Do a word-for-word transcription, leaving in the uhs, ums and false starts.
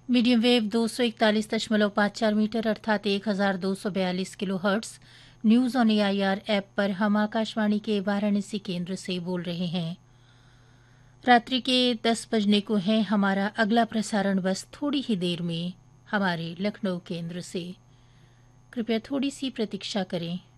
Medium wave दो सौ इकतालीस दशमलव पाँच चार मीटर अर्थात एक हज़ार दो सौ बयालीस kilo hertz. News on AIR app पर हम आकाशवाणी के वाराणसी केंद्र से बोल रहे हैं। रात्रि के दस बजने को है। हमारा अगला प्रसारण बस थोड़ी ही देर में हमारे लखनऊ केंद्र से। कृपया थोड़ी सी प्रतीक्षा करें।